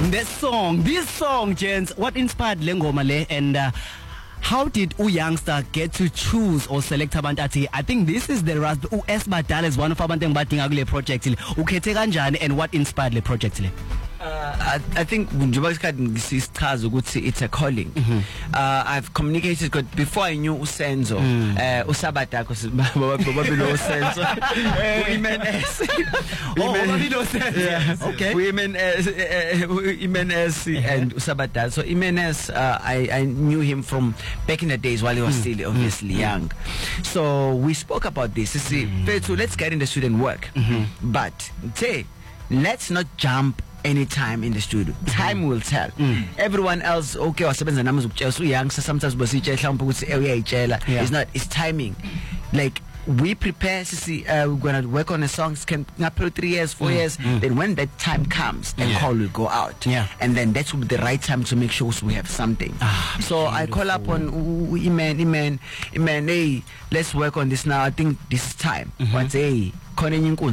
This song, gents, what inspired Lengoma le, and how did Youngster get to choose or select abantu? I think this is the Ras Badala is one of abantu engibadinga kule project le. Ukhethe kanjani and what inspired the project le? I think it's a calling. I've communicated good before I knew Usenzo. Usabata okay. Imenes and Usabata. So Imenes, I knew him from back in the days while he was still obviously young. So we spoke about this. So let's get in the studio and work. But say, let's not jump anytime in the studio. Time will tell. Everyone else, okay, wasebenza nami so young, so sometimes it's not, it's timing. Like we prepare to see we're gonna work on a song, can 3 years, 4 years, then when that time comes, the call will go out. And then that will be the right time to make sure we have something. So beautiful. I call up on Iman, hey, let's work on this now. I think this is time. But hey, the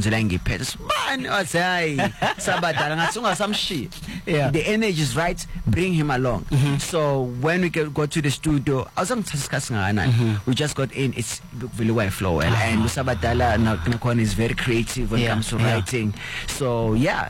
energy is right, bring him along. So when we go to the studio, we just got in, it's really well flow and Sabatala Nakon is very creative when it comes to writing. So yeah,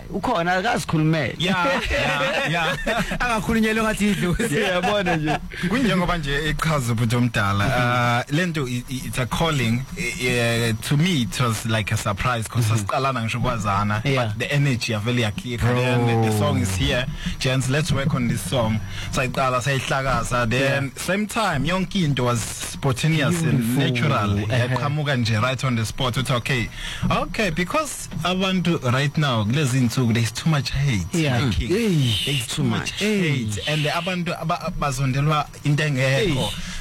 it's a calling. To me it was like a surprise because but the energy are very clear. The song is here, gents, let's work on this song. So then same time young Kind was spontaneous and natural. Right on the spot. It's okay because I want to right now there's too much hate. There's too much hate and the abantu abazondelwa intenge